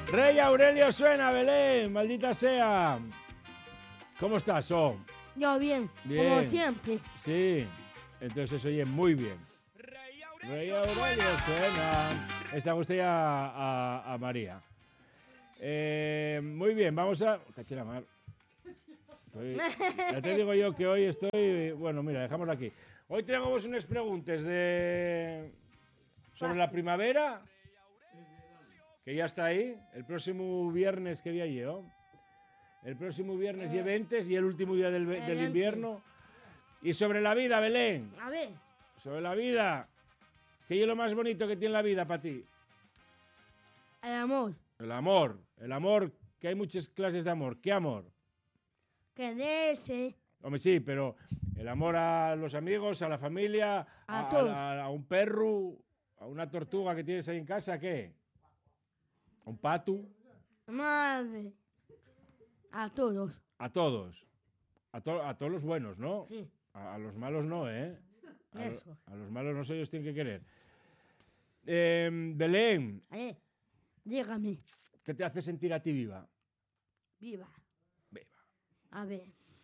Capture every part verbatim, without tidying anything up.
Rey Aurelio suena, Belén, maldita sea. ¿Cómo estás, oh? Yo bien, Bien. como siempre. Sí, entonces oye muy bien. Rey Aurelio suena. Esta gusta ya a, a María. Eh, muy bien, vamos a... Cachera mar. Estoy... Ya te digo yo que hoy estoy... Bueno, mira, dejámoslo aquí. Hoy tenemos unas preguntas de... sobre la primavera, que ya está ahí. El próximo viernes, ¿qué día llevo? El próximo viernes y veintes y el último día del, del invierno. Y sobre la vida, Belén. A ver. Sobre la vida. ¿Qué es lo más bonito que tiene la vida para ti? El amor. El amor. El amor, que hay muchas clases de amor. ¿Qué amor? Quererse. Hombre, sí, pero el amor a los amigos, a la familia, A a, todos. a, a un perro, a una tortuga que tienes ahí en casa, ¿qué? ¿A un pato? Madre. A todos. A todos. A, to a todos los buenos, ¿no? Sí. A, a los malos no, ¿eh? A, Eso. a los malos no sé, ellos tienen que querer. Eh, Belén, A ver. Dígame. ¿qué te hace sentir a ti viva? Viva. Viva. A ver.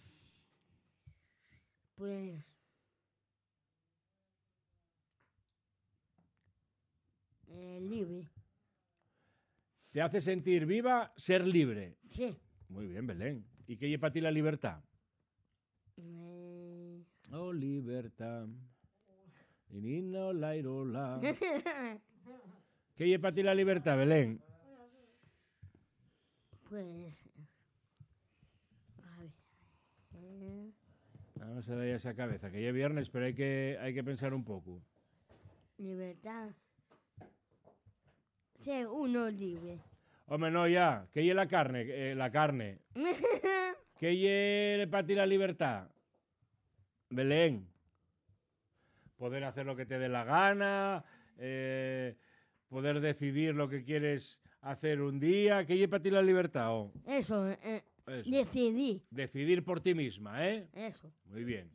Pues. Eh, libre. ¿Te hace sentir viva ser libre? Sí. Muy bien, Belén. ¿Y qué es para ti la libertad? Eh... Oh, libertad. Y no la irola. ¿Qué es para ti la libertad, Belén? Pues. A ver. Eh... Vamos a darle esa cabeza, que ya es viernes, pero hay que, hay que pensar un poco. Libertad. Ser uno libre. Hombre, no, ya. ¿Qué es la carne? Eh, la carne. ¿Qué es para ti la libertad? Belén. Poder hacer lo que te dé la gana, eh, poder decidir lo que quieres hacer un día. ¿Qué es para ti la libertad? Oh, Eso, eh, eso. decidí. Decidir por ti misma, ¿eh? Eso. Muy bien.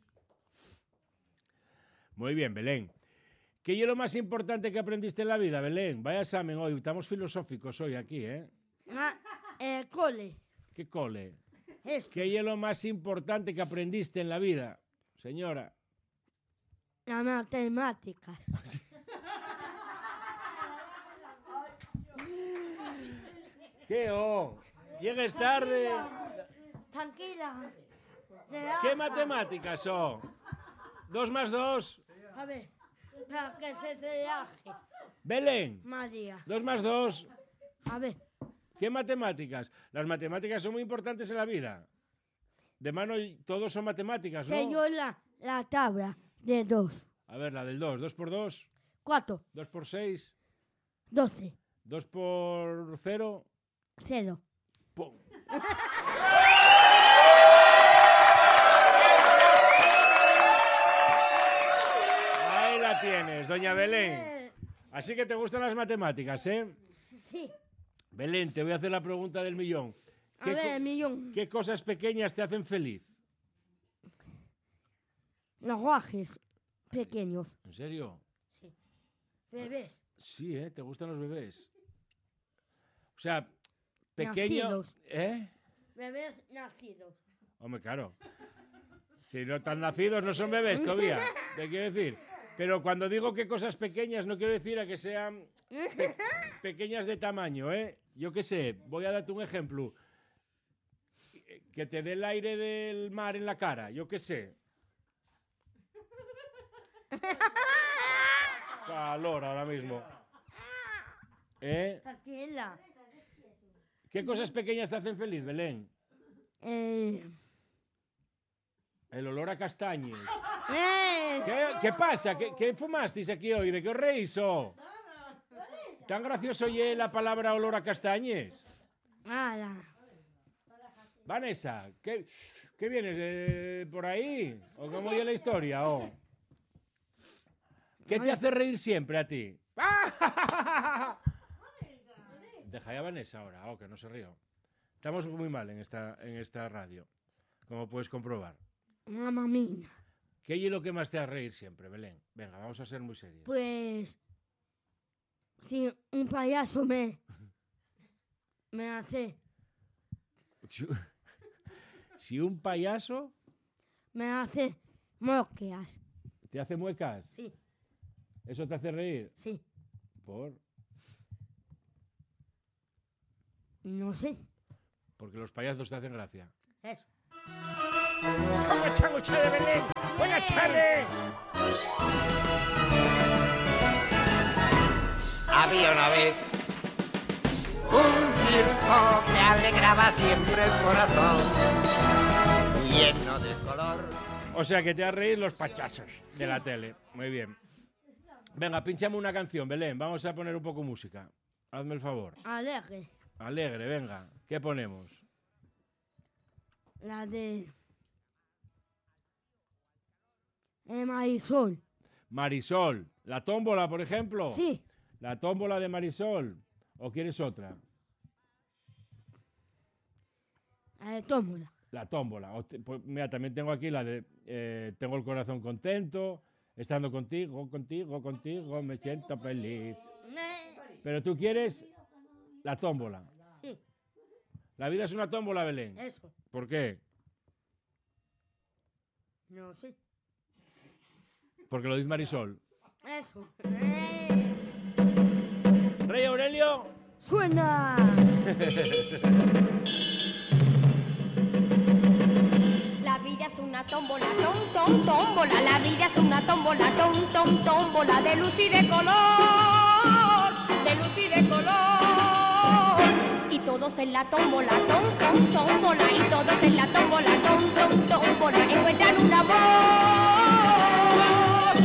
Muy bien, Belén. ¿Qué es lo más importante que aprendiste en la vida, Belén? Vaya examen hoy. Estamos filosóficos hoy aquí, ¿eh? Ah, el cole. ¿Qué cole? Esto. ¿Qué es lo más importante que aprendiste en la vida, señora? Las matemáticas. ¿Qué oh? Llegues tarde. Tranquila. ¿Qué matemáticas son? Dos más dos. A ver, para que se relaje. Belén. María. Dos más dos. A ver, ¿Qué matemáticas? Las matemáticas son muy importantes en la vida. De mano, todos son matemáticas, ¿no? sé yo la, la tabla de dos. A ver, la del dos. Dos por dos. Cuatro. Dos por seis. Doce. Dos por cero. Cero. ¡Pum! Ahí la tienes, doña Belén. Eh, Así que te gustan las matemáticas, ¿eh? sí. Belén, te voy a hacer la pregunta del millón. A ¿Qué, ver, co- millón. ¿Qué cosas pequeñas te hacen feliz? Los guajes pequeños. ¿En serio? Sí. Bebés. Sí, ¿eh? ¿Te gustan los bebés? O sea, pequeño... Nacidos. ¿Eh? Bebés nacidos. Hombre, claro. Si no están nacidos, no son bebés todavía. Te quiero decir. Pero cuando digo que cosas pequeñas, no quiero decir a que sean pe- pequeñas de tamaño, ¿eh? Yo qué sé, voy a darte un ejemplo. Que te dé el aire del mar en la cara, yo qué sé. Calor ahora mismo. ¿Eh? Tranquila. ¿Qué cosas pequeñas te hacen feliz, Belén? Eh, El olor a castañes. eh, ¿Qué, qué pasa? ¿Qué, ¿Qué fumasteis aquí hoy? ¿De qué os reís? Oh? ¿Tan gracioso oye la palabra olor a castañes? nada. Vanessa, ¿qué, qué vienes de por ahí? ¿O cómo oye la historia? Oh? ¿Qué te hace reír siempre a ti? Deja ya a Vanessa ahora, oh, que no se río. Estamos muy mal en esta, en esta radio, como puedes comprobar. Mamá mía. ¿Qué es lo que más te hace reír siempre, Belén? Venga, vamos a ser muy serios. Pues. Si un payaso me. Me hace. Si un payaso Me hace mosqueas. te hace muecas, Sí, ¿eso te hace reír? sí. ¿Por? No sé. Porque los payasos te hacen gracia. Eso. ¿Cómo están ustedes, Belén? ¡Buenas tardes! Había una vez un circo que alegraba siempre el corazón, lleno de color. O sea, que te ha reír los payasos de la tele. Muy bien. Venga, pinchame una canción, Belén. Vamos a poner un poco música. Hazme el favor. Alegre. Alegre, venga. ¿Qué ponemos? La de. Eh, Marisol. Marisol. ¿La tómbola, por ejemplo? Sí. ¿La tómbola de Marisol? ¿O quieres otra? La de tómbola. La tómbola. O te- pues, mira, también tengo aquí la de eh, Tengo el corazón contento, estando contigo, contigo, contigo, me siento feliz. Pero tú quieres la tómbola. Sí, La vida es una tómbola, Belén. eso. ¿Por qué? No sé. Porque lo dice Marisol. Eso. Eh, Rey Aurelio. Suena. La vida es una tómbola, tom, tom, tómbola. La vida es una tómbola, tom, tom, tómbola. De luz y de color, de luz y de color. Y todos en la tómbola, tom, tom, tómbola. Y todos en la tómbola, tom, tom, tómbola. Encuentran un amor.